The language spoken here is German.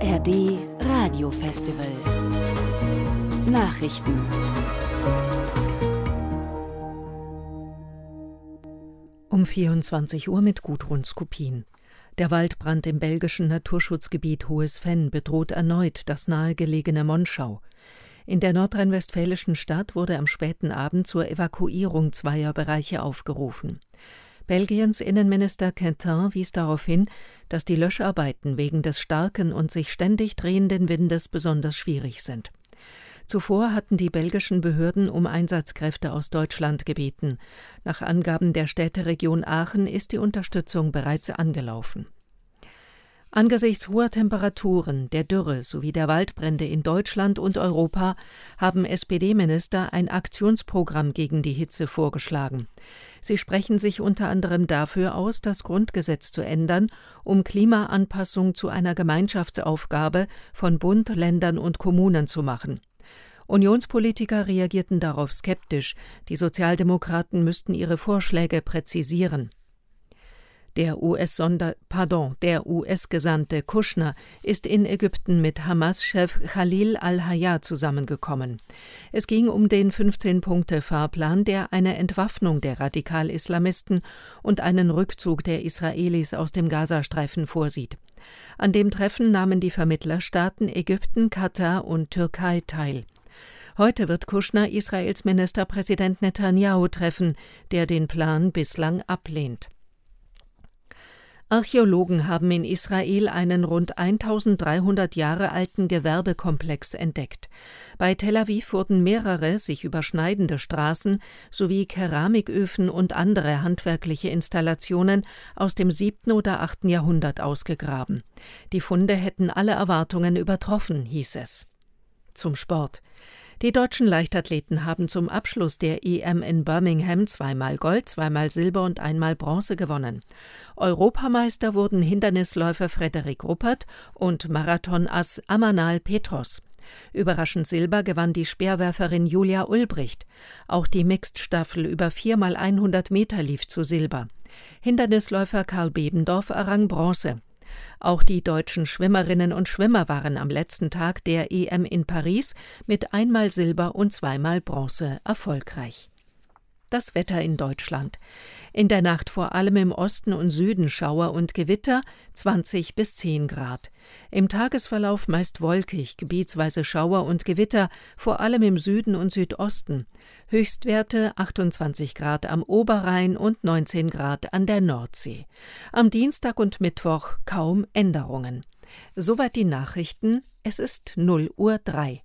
ARD Radiofestival. Nachrichten. Um 24 Uhr mit Gudrun Skopin. Der Waldbrand im belgischen Naturschutzgebiet Hohes Venn bedroht erneut das nahegelegene Monschau. In der nordrhein-westfälischen Stadt wurde am späten Abend zur Evakuierung zweier Bereiche aufgerufen. Belgiens Innenminister Quentin wies darauf hin, dass die Löscharbeiten wegen des starken und sich ständig drehenden Windes besonders schwierig sind. Zuvor hatten die belgischen Behörden um Einsatzkräfte aus Deutschland gebeten. Nach Angaben der Städteregion Aachen ist die Unterstützung bereits angelaufen. Angesichts hoher Temperaturen, der Dürre sowie der Waldbrände in Deutschland und Europa haben SPD-Minister ein Aktionsprogramm gegen die Hitze vorgeschlagen. Sie sprechen sich unter anderem dafür aus, das Grundgesetz zu ändern, um Klimaanpassung zu einer Gemeinschaftsaufgabe von Bund, Ländern und Kommunen zu machen. Unionspolitiker reagierten darauf skeptisch, die Sozialdemokraten müssten ihre Vorschläge präzisieren. Der US-Gesandte Kushner ist in Ägypten mit Hamas-Chef Khalil al-Hayya zusammengekommen. Es ging um den 15-Punkte-Fahrplan, der eine Entwaffnung der Radikal-Islamisten und einen Rückzug der Israelis aus dem Gazastreifen vorsieht. An dem Treffen nahmen die Vermittlerstaaten Ägypten, Katar und Türkei teil. Heute wird Kushner Israels Ministerpräsident Netanyahu treffen, der den Plan bislang ablehnt. Archäologen haben in Israel einen rund 1300 Jahre alten Gewerbekomplex entdeckt. Bei Tel Aviv wurden mehrere sich überschneidende Straßen sowie Keramiköfen und andere handwerkliche Installationen aus dem 7. oder 8. Jahrhundert ausgegraben. Die Funde hätten alle Erwartungen übertroffen, hieß es. Zum Sport. Die deutschen Leichtathleten haben zum Abschluss der EM in Birmingham zweimal Gold, zweimal Silber und einmal Bronze gewonnen. Europameister wurden Hindernisläufer Frederik Ruppert und Marathonass Amanal Petros. Überraschend Silber gewann die Speerwerferin Julia Ulbricht. Auch die Mixed-Staffel über 4x100 Meter lief zu Silber. Hindernisläufer Karl Bebendorf errang Bronze. Auch die deutschen Schwimmerinnen und Schwimmer waren am letzten Tag der EM in Paris mit einmal Silber und zweimal Bronze erfolgreich. Das Wetter in Deutschland. In der Nacht vor allem im Osten und Süden Schauer und Gewitter, 20 bis 10 Grad. Im Tagesverlauf meist wolkig, gebietsweise Schauer und Gewitter, vor allem im Süden und Südosten. Höchstwerte 28 Grad am Oberrhein und 19 Grad an der Nordsee. Am Dienstag und Mittwoch kaum Änderungen. Soweit die Nachrichten. Es ist 0:03 Uhr.